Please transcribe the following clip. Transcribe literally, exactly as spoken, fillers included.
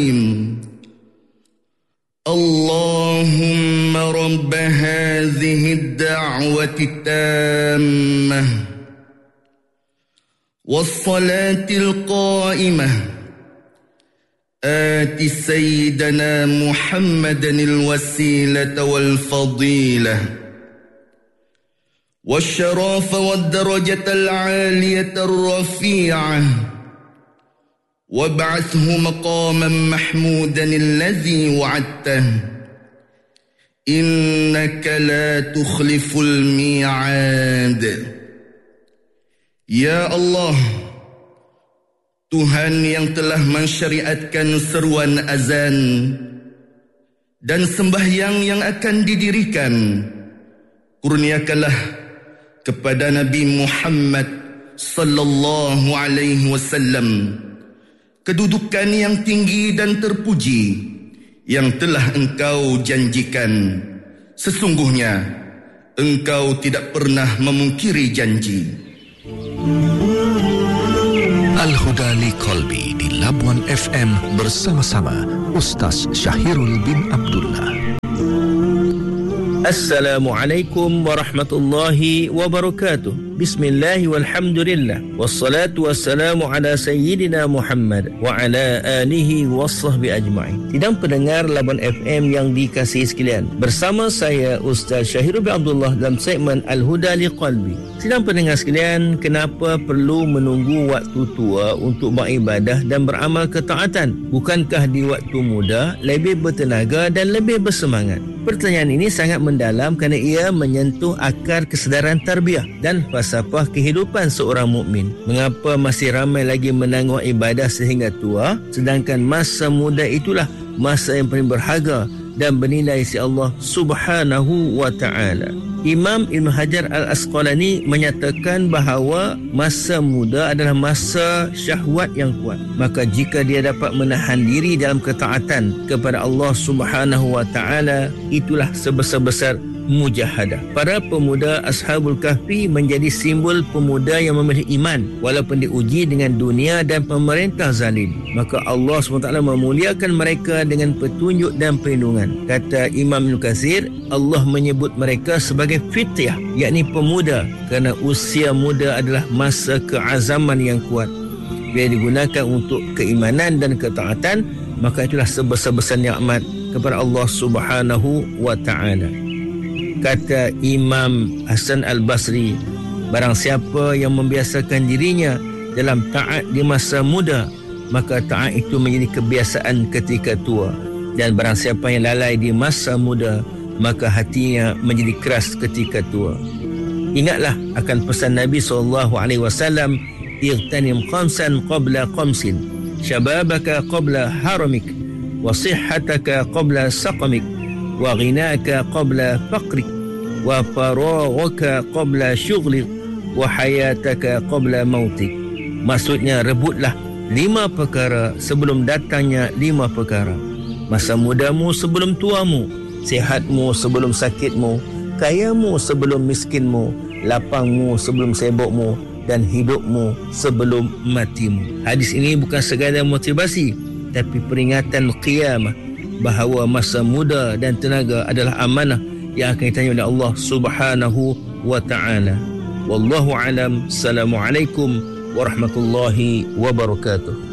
اللهم رب هذه الدعوة التامة والصلاة القائمة آت سيدنا محمدا الوسيلة والفضيلة والشرف والدرجة العالية الرفيعة وابعثه مقاما محمودا الذي وعدته إنك لا تخلف الميعاد. Ya Allah, Tuhan yang telah mensyariatkan seruan azan dan sembahyang yang akan didirikan, kurniakanlah kepada Nabi Muhammad sallallahu alaihi wasallam kedudukan yang tinggi dan terpuji yang telah Engkau janjikan. Sesungguhnya Engkau tidak pernah memungkiri janji. Al-Huda li Qalbi di Labuan F M bersama-sama Ustaz Syahirul bin Abdullah. Assalamualaikum warahmatullahi wabarakatuh. Bismillah walhamdulillah wassalatu wassalamu ala sayyidina Muhammad wa ala alihi wasahbi ajma'in. Sidang pendengar Labuan F M yang dikasihi sekalian, bersama saya Ustaz Syahirul bin Abdullah dalam segmen Al-Huda li Qalbi. Sidang pendengar sekalian, kenapa perlu menunggu waktu tua untuk beribadah dan beramal ketaatan? Bukankah di waktu muda lebih bertenaga dan lebih bersemangat? Pertanyaan ini sangat mendalam kerana ia menyentuh akar kesedaran tarbiyah dan falsafah kehidupan seorang mukmin. Mengapa masih ramai lagi menanggung ibadah sehingga tua, sedangkan masa muda itulah masa yang paling berharga dan bernilai si Allah Subhanahu wa taala. Imam Ibn Hajar Al-Asqalani menyatakan bahawa masa muda adalah masa syahwat yang kuat. Maka jika dia dapat menahan diri dalam ketaatan kepada Allah Subhanahu wa taala, itulah sebesar-besar mujahadah. Para pemuda Ashabul Kahfi menjadi simbol pemuda yang memilih iman walaupun diuji dengan dunia dan pemerintah zalim. Maka Allah subhanahu wa taala memuliakan mereka dengan petunjuk dan perlindungan. Kata Imam Ibn Katsir, Allah menyebut mereka sebagai fityah, yakni pemuda, kerana usia muda adalah masa keazaman yang kuat. Bila digunakan untuk keimanan dan ketaatan, maka itulah sebesar-besar nikmat kepada Allah Subhanahu wa taala. Kata Imam Hasan Al-Basri, barang siapa yang membiasakan dirinya dalam taat di masa muda, maka taat itu menjadi kebiasaan ketika tua. Dan barang siapa yang lalai di masa muda, maka hatinya menjadi keras ketika tua. Ingatlah akan pesan Nabi sallallahu alaihi wasallam, "Ightanim khamsan qabla khamsin, syababaka qabla haramik, wa sihhataka qabla saqamik, wa ghinaka qabla faqrik, wa faraghaka qabla syughlik, wa hayataka qabla mautik." Maksudnya, rebutlah lima perkara sebelum datangnya lima perkara. Masa mudamu sebelum tuamu, sihatmu sebelum sakitmu, kayamu sebelum miskinmu, lapangmu sebelum sibukmu, dan hidupmu sebelum matimu. Hadis ini bukan sekadar motivasi, tapi peringatan qiyamah bahawa masa muda dan tenaga adalah amanah yang akan ditanya oleh Allah Subhanahu wa taala. Wallahu alam. Assalamualaikum warahmatullahi wabarakatuh.